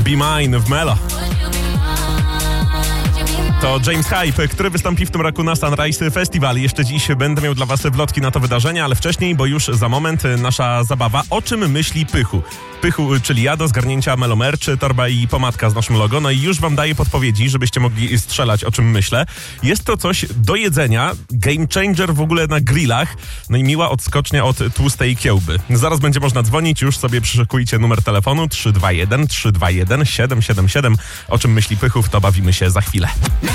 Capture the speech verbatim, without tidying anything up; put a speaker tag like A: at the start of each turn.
A: Be Mine w Melo. To James Hype, który wystąpi w tym roku na Sunrise Festival. Jeszcze dziś będę miał dla was wlotki na to wydarzenie, ale wcześniej, bo już za moment nasza zabawa. O czym myśli Pychu? Pychu, czyli ja, do zgarnięcia Melo Merch, torba i pomadka z naszym logo. No i już wam daję podpowiedzi, żebyście mogli strzelać, o czym myślę. Jest to coś do jedzenia, game changer w ogóle na grillach. No i miła odskocznia od tłustej kiełby. Zaraz będzie można dzwonić, już sobie przyszykujcie numer telefonu trzy dwa jeden, trzy dwa jeden, siedem siedem siedem. O czym myśli Pychów, to bawimy się za chwilę.